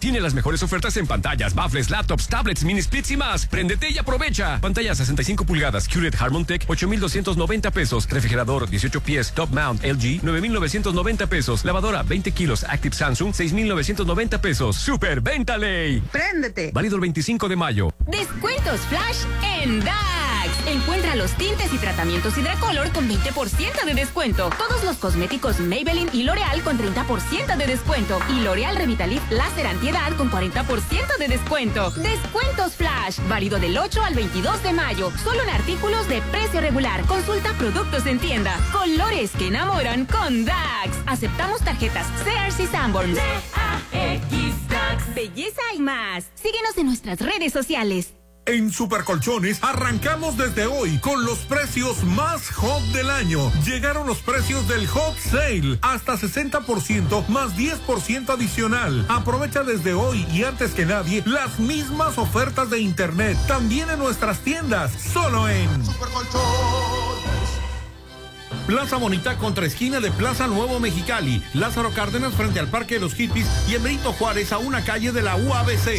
Tiene las mejores ofertas en pantallas, baffles, laptops, tablets, mini splits y más. Préndete y aprovecha. Pantalla 65 pulgadas QLED Harmon Tech, 8,290 pesos. Refrigerador 18 pies Top Mount LG, 9,990 pesos. Lavadora 20 kilos Active Samsung, 6,990 pesos. ¡Super Venta Ley! ¡Préndete! Válido el 25 de mayo. Descuentos flash en DAX. Encuentra los tintes y tratamientos Hidracolor con 20% de descuento. Todos los cosméticos Maybelline y L'Oreal con 30% de descuento. Y L'Oreal Revitalift Láser Antiedad con 40% de descuento. Descuentos flash. Válido del 8 al 22 de mayo. Solo en artículos de precio regular. Consulta productos en tienda. Colores que enamoran con DAX. Aceptamos tarjetas Sears y Sanborn. DAX DAX. Belleza y más. Síguenos en nuestras redes sociales. En Supercolchones arrancamos desde hoy con los precios más hot del año. Llegaron los precios del Hot Sale, hasta 60% más 10% adicional. Aprovecha desde hoy y antes que nadie las mismas ofertas de internet, también en nuestras tiendas, solo en Supercolchones. Plaza Bonita contra esquina de Plaza Nuevo Mexicali, Lázaro Cárdenas frente al Parque de los Hippies y en Benito Juárez a una calle de la UABC.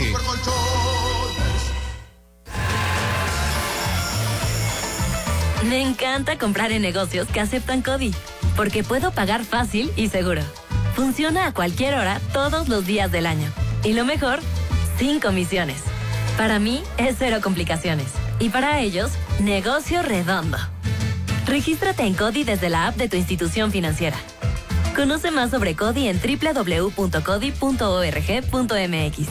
Me encanta comprar en negocios que aceptan CODI, porque puedo pagar fácil y seguro. Funciona a cualquier hora, todos los días del año. Y lo mejor, sin comisiones. Para mí, es cero complicaciones. Y para ellos, negocio redondo. Regístrate en CODI desde la app de tu institución financiera. Conoce más sobre CODI en www.codi.org.mx.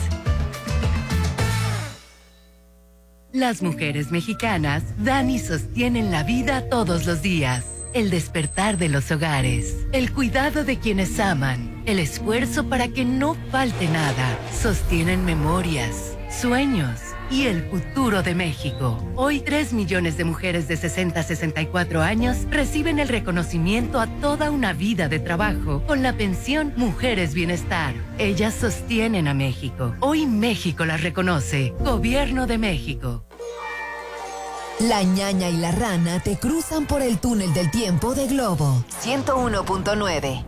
Las mujeres mexicanas dan y sostienen la vida todos los días. El despertar de los hogares, el cuidado de quienes aman, el esfuerzo para que no falte nada. Sostienen memorias, sueños y el futuro de México. Hoy 3 millones de mujeres de 60 a 64 años reciben el reconocimiento a toda una vida de trabajo con la pensión Mujeres Bienestar. Ellas sostienen a México. Hoy México las reconoce. Gobierno de México. La ñaña y la rana te cruzan por el túnel del tiempo de Globo 101.9.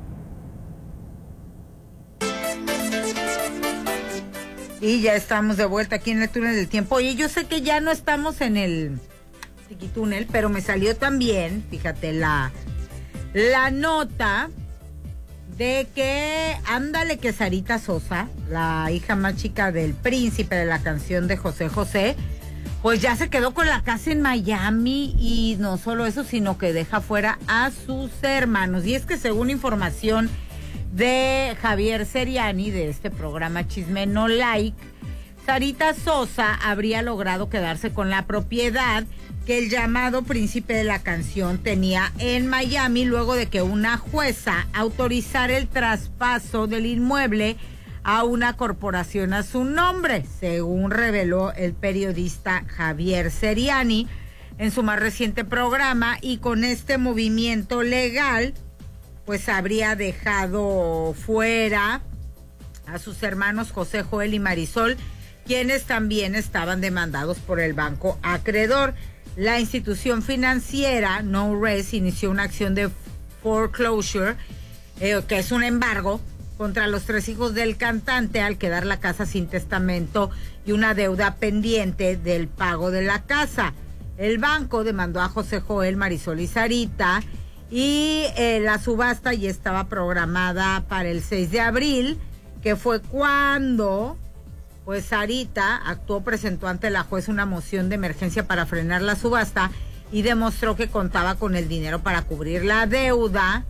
Y ya estamos de vuelta aquí en el túnel del tiempo. Oye, yo sé que ya no estamos en el Tiquitúnel, pero me salió también, fíjate, la nota de que, ándale, que Sarita Sosa, la hija más chica del príncipe de la canción de José José, pues ya se quedó con la casa en Miami, y no solo eso, sino que deja fuera a sus hermanos. Y es que según información de Javier Seriani, de este programa Chisme No Like, Sarita Sosa habría logrado quedarse con la propiedad que el llamado príncipe de la canción tenía en Miami, luego de que una jueza autorizara el traspaso del inmueble a una corporación a su nombre, según reveló el periodista Javier Seriani en su más reciente programa. Y con este movimiento legal, pues habría dejado fuera a sus hermanos José Joel y Marisol, quienes también estaban demandados por el banco acreedor. La institución financiera No Rest inició una acción de foreclosure, que es un embargo contra los 3 hijos del cantante, al quedar la casa sin testamento y una deuda pendiente del pago de la casa. El banco demandó a José Joel, Marisol y Sarita, y la subasta ya estaba programada para el 6 de abril, que fue cuando pues Sarita presentó ante la juez una moción de emergencia para frenar la subasta y demostró que contaba con el dinero para cubrir la deuda,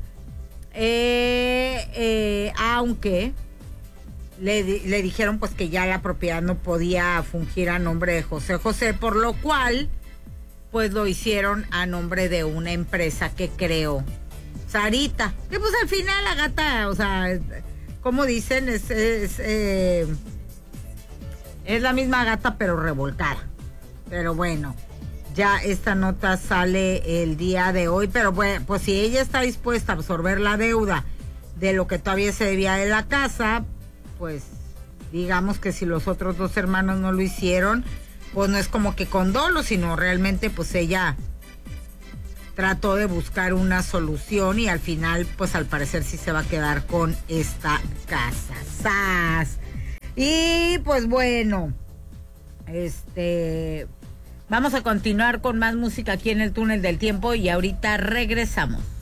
aunque le dijeron pues que ya la propiedad no podía fungir a nombre de José José, por lo cual pues lo hicieron a nombre de una empresa que creó Sarita. Que pues al final la gata, o sea, como dicen, es la misma gata pero revolcada. Pero bueno, ya esta nota sale el día de hoy, pero bueno, pues si ella está dispuesta a absorber la deuda de lo que todavía se debía de la casa, pues digamos que si los otros 2 hermanos no lo hicieron, pues no es como que con dolo, sino realmente pues ella trató de buscar una solución y al final pues al parecer sí se va a quedar con esta casa. ¡Sas! Y pues bueno, vamos a continuar con más música aquí en el túnel del tiempo y ahorita regresamos.